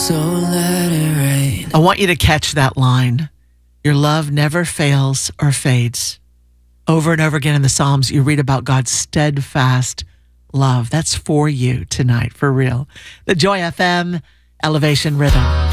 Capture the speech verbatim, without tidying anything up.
So let it rain. I want you to catch that line. Your love never fails or fades. Over and over again in the Psalms, you read about God's steadfast love. That's for you tonight, for real. The Joy F M Elevation Rhythm.